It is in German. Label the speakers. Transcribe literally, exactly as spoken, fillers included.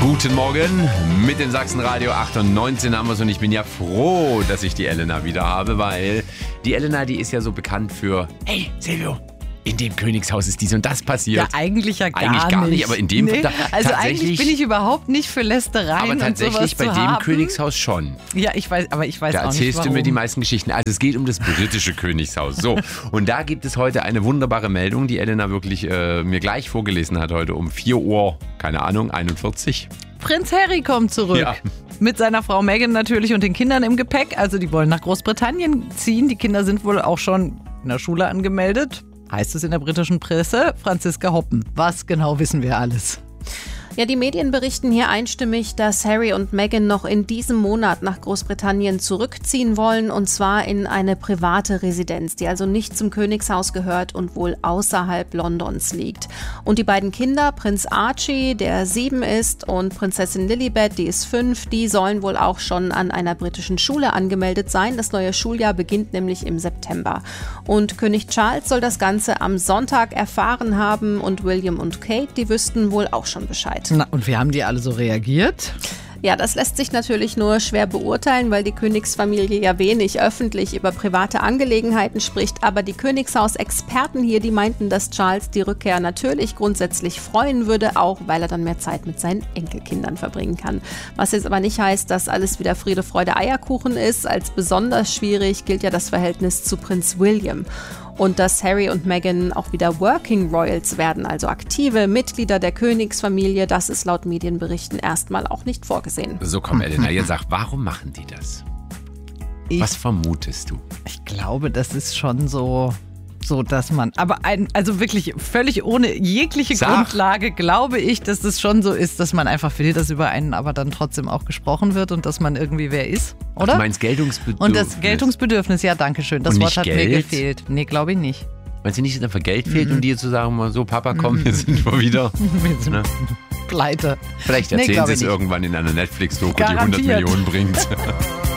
Speaker 1: Guten Morgen mit dem Sachsenradio acht und neunzehn haben wir es und ich bin ja froh, dass ich die Elena wieder habe, weil die Elena, die ist ja so bekannt für, hey Silvio, in dem Königshaus ist dies und das passiert.
Speaker 2: Ja, eigentlich ja gar
Speaker 1: eigentlich gar nicht,
Speaker 2: nicht.
Speaker 1: aber in dem
Speaker 2: nee.
Speaker 1: da,
Speaker 2: Also eigentlich bin ich überhaupt nicht für Lästereien
Speaker 1: aber tatsächlich
Speaker 2: und sowas
Speaker 1: bei
Speaker 2: zu
Speaker 1: dem
Speaker 2: haben.
Speaker 1: Königshaus schon.
Speaker 2: Ja, ich weiß, aber ich weiß
Speaker 1: Da
Speaker 2: auch nicht,
Speaker 1: erzählst
Speaker 2: warum.
Speaker 1: du mir die meisten Geschichten. Also es geht um das britische Königshaus. So, und da gibt es heute eine wunderbare Meldung, die Elena wirklich äh, mir gleich vorgelesen hat heute um vier Uhr, keine Ahnung, einundvierzig.
Speaker 2: Prinz Harry kommt zurück.
Speaker 1: Ja.
Speaker 2: Mit seiner Frau Meghan natürlich und den Kindern im Gepäck. Also die wollen nach Großbritannien ziehen. Die Kinder sind wohl auch schon in der Schule angemeldet. Heißt es in der britischen Presse. Franziska Hoppen. Was genau wissen wir alles?
Speaker 3: Ja, die Medien berichten hier einstimmig, dass Harry und Meghan noch in diesem Monat nach Großbritannien zurückziehen wollen, und zwar in eine private Residenz, die also nicht zum Königshaus gehört und wohl außerhalb Londons liegt. Und die beiden Kinder, Prinz Archie, der sieben ist, und Prinzessin Lilibet, die ist fünf, die sollen wohl auch schon an einer britischen Schule angemeldet sein. Das neue Schuljahr beginnt nämlich im September. Und König Charles soll das Ganze am Sonntag erfahren haben und William und Kate, die wüssten wohl auch schon Bescheid.
Speaker 2: Na, und wie haben die alle so reagiert?
Speaker 3: Ja, das lässt sich natürlich nur schwer beurteilen, weil die Königsfamilie ja wenig öffentlich über private Angelegenheiten spricht. Aber die Königshaus-Experten hier, die meinten, dass Charles die Rückkehr natürlich grundsätzlich freuen würde, auch weil er dann mehr Zeit mit seinen Enkelkindern verbringen kann. Was jetzt aber nicht heißt, dass alles wieder Friede, Freude, Eierkuchen ist. Als besonders schwierig gilt ja das Verhältnis zu Prinz William. Und dass Harry und Meghan auch wieder Working Royals werden, also aktive Mitglieder der Königsfamilie, das ist laut Medienberichten erstmal auch nicht vorgesehen.
Speaker 1: So, komm Elena, jetzt sag, warum machen die das?
Speaker 2: Ich,
Speaker 1: Was vermutest du?
Speaker 2: ich glaube, das ist schon so, so dass man, aber ein, also wirklich völlig ohne jegliche
Speaker 1: Sag.
Speaker 2: Grundlage glaube ich, dass es schon so ist, dass man einfach will, dass über einen aber dann trotzdem auch gesprochen wird und dass man irgendwie wer ist, oder?
Speaker 1: Du meinst Geltungsbedürfnis?
Speaker 2: Und das Geltungsbedürfnis, ja, danke schön. Das
Speaker 1: Und
Speaker 2: Wort
Speaker 1: nicht
Speaker 2: hat mir
Speaker 1: Geld?
Speaker 2: gefehlt. Nee, glaube ich nicht.
Speaker 1: Meinst du nicht, dass einfach Geld fehlt, um dir zu sagen, mal so, Papa, komm, wir sind mal wieder.
Speaker 2: Wir sind
Speaker 1: Ne?
Speaker 2: pleite.
Speaker 1: Vielleicht
Speaker 2: Nee,
Speaker 1: erzählen
Speaker 2: glaub
Speaker 1: sie
Speaker 2: ich
Speaker 1: es
Speaker 2: nicht.
Speaker 1: irgendwann in einer Netflix-Doku, die hundert
Speaker 2: Garantiert.
Speaker 1: Millionen bringt.